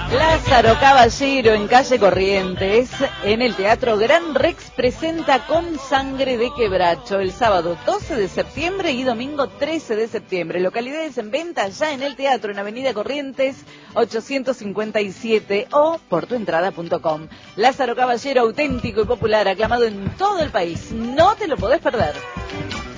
Lázaro Caballero en calle Corrientes, en el Teatro Gran Rex, presenta Con Sangre de Quebracho el sábado 12 de septiembre y domingo 13 de septiembre. Localidades en venta ya en el teatro en Avenida Corrientes 857 o por tuentrada.com. Lázaro Caballero, auténtico y popular, aclamado en todo el país. No te lo podés perder.